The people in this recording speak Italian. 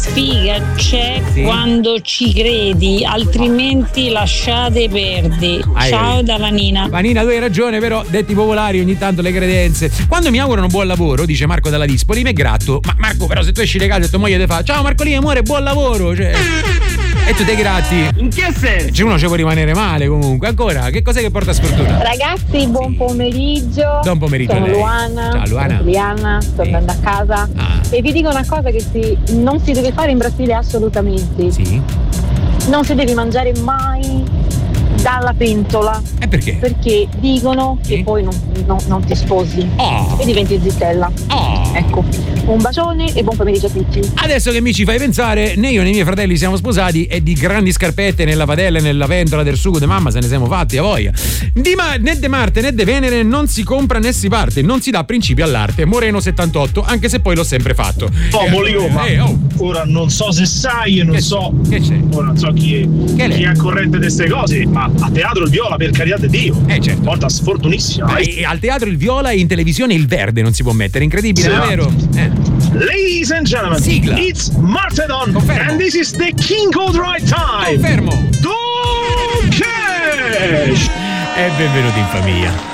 Sfiga c'è quando ci credi, altrimenti lasciate perdi. Ciao dalla Nina. Ma Nina, tu hai ragione, però detti popolari ogni tanto le credenze. Quando mi augurano buon lavoro, dice Marco dalla Dispoli, mi è gratto. Ma Marco, però se tu esci di casa e tua moglie ti fa ciao Marcolino amore, buon lavoro, cioè, e tu te gratti. In che senso? Cioè, uno ci può rimanere male comunque. Ancora, che cos'è che porta sfortuna? Ragazzi, buon pomeriggio. Buon pomeriggio Sono a lei. Luana. Ciao Luana. Sono Liana, sto andando a casa. E vi dico una cosa che non si deve fare in Brasile assolutamente. Sì. Non si deve mangiare mai dalla pentola. E perché? Perché dicono che poi non ti sposi e diventi zitella. Ecco, un bacione e buon pomeriggio a tutti. Adesso che mi ci fai pensare, né io né i miei fratelli siamo sposati e di grandi scarpette nella padella e nella pentola del sugo di mamma se ne siamo fatti a voglia. Né de Marte né de Venere non si compra né si parte, non si dà principio all'arte. Moreno 78, anche se poi l'ho sempre fatto. Ora non so se sai e non so. Che c'è? Ora non so chi è al corrente di queste cose, ma a teatro il viola, per carità di Dio. Certo. Volta sfortunissima. E al teatro il viola e in televisione il verde non si può mettere, incredibile, Sì. davvero? Ladies and gentlemen, Sigla. it's Martedon. Confermo. And this is the King of the Right Time. Confermo. Don Cash. E benvenuti in famiglia.